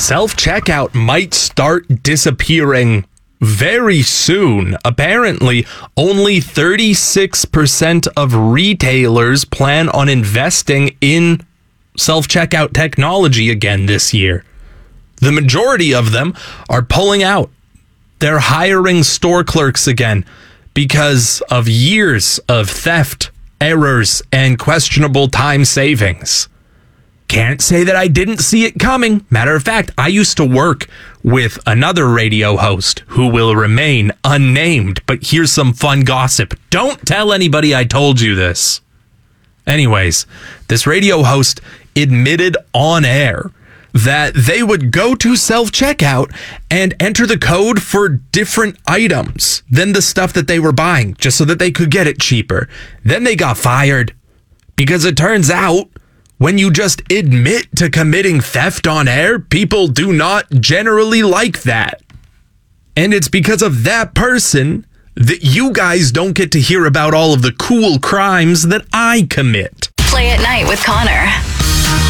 self-checkout might start disappearing very soon. Apparently, only 36% of retailers plan on investing in self-checkout technology again this year. The majority of them are pulling out. They're hiring store clerks again because of years of theft, errors, and questionable time savings. Can't say that I didn't see it coming. Matter of fact, I used to work with another radio host who will remain unnamed, but here's some fun gossip. Don't tell anybody I told you this. Anyways, this radio host admitted on air that they would go to self-checkout and enter the code for different items than the stuff that they were buying, just so that they could get it cheaper. Then they got fired because it turns out when you just admit to committing theft on air, people do not generally like that. And it's because of that person that you guys don't get to hear about all of the cool crimes that I commit. Play at Night with Connor.